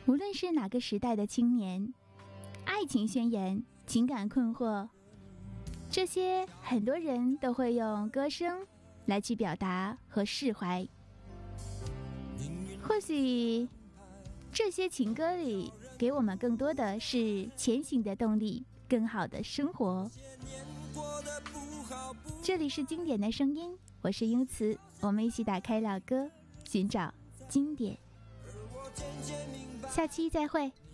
无论是哪个时代的青年，爱情宣言、情感困惑，这些很多人都会用歌声来去表达和释怀。或许这些情歌里给我们更多的是前行的动力，更好的生活。这里是经典的声音，我是英慈，我们一起打开老歌，寻找经典。下期再会。